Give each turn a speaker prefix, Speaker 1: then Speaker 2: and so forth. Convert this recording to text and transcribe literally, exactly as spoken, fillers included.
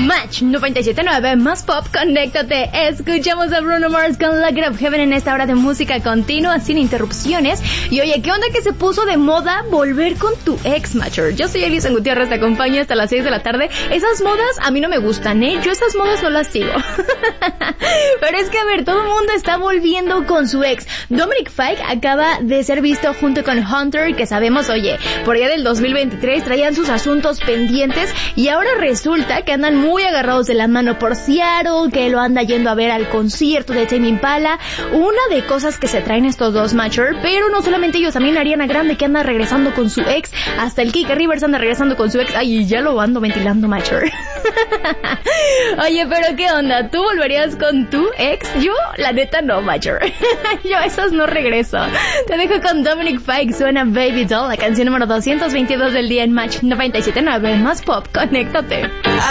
Speaker 1: Match noventa y siete punto nueve, más pop, conéctate. Escuchamos a Bruno Mars con Lock It Up Heaven en esta hora de música continua, sin interrupciones. Y oye, ¿qué onda que se puso de moda volver con tu ex, Matcher? Yo soy Elisa Gutiérrez, te acompaño hasta las seis de la tarde. Esas modas a mí no me gustan, ¿eh? Yo esas modas no las sigo. Pero es que, a ver, todo el mundo está volviendo con su ex. Dominic Fike acaba de ser visto junto con Hunter, que sabemos, oye, por allá del dos mil veintitrés traían sus asuntos pendientes y ahora resulta que andan muy agarrados de la mano por Seattle, que lo anda yendo a ver al concierto de Tame Impala. Una de cosas que se traen estos dos, Matcher, pero no solamente ellos, también Ariana Grande, que anda regresando con su ex, hasta el Kike Rivers anda regresando con su ex. Ay, ya lo ando ventilando, Matcher. Oye, pero ¿qué onda? ¿Tú volverías con tu ex? Yo, la neta, no, Matcher. Yo a esos no regreso. Te dejo con Dominic Fike, suena Baby Doll, la canción número doscientos veintidós del día en Match noventa y siete punto nueve, más pop, conéctate.